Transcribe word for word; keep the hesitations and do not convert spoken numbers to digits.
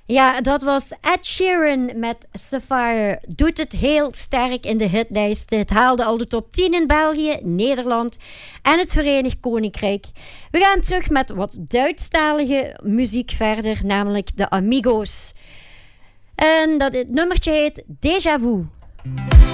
Ja, dat was Ed Sheeran met Sapphire. Doet het heel sterk in de hitlijsten. Het haalde al de top tien in België, Nederland en het Verenigd Koninkrijk. We gaan terug met wat Duitsstalige muziek verder, namelijk de Amigos. En dat het nummertje heet Déjà Vu.